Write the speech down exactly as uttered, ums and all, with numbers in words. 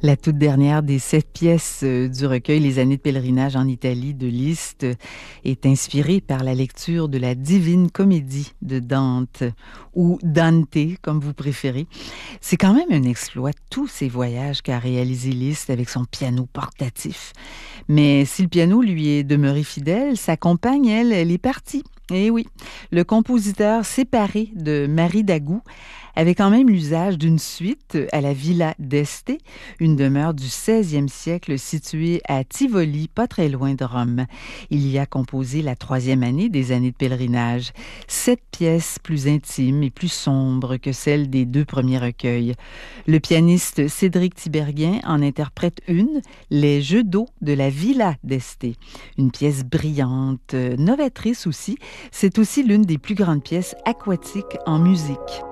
La toute dernière des sept pièces euh, du recueil Les années de pèlerinage en Italie de Liszt euh, est inspirée par la lecture de la Divine Comédie de Dante, ou Dante, comme vous préférez. C'est quand même un exploit, tous ces voyages qu'a réalisé Liszt avec son piano portatif. Mais si le piano lui est demeuré fidèle, sa compagne, elle, elle est partie. Eh oui, le compositeur séparé de Marie Dagout avait quand même l'usage d'une suite à la Villa d'Este, une demeure du seizième siècle située à Tivoli, pas très loin de Rome. Il y a composé la troisième année des années de pèlerinage. Sept pièces plus intimes et plus sombres que celles des deux premiers recueils. Le pianiste Cédric Tiberghien en interprète une, Les Jeux d'eau de la Villa d'Este. Une pièce brillante, novatrice aussi. C'est aussi l'une des plus grandes pièces aquatiques en musique.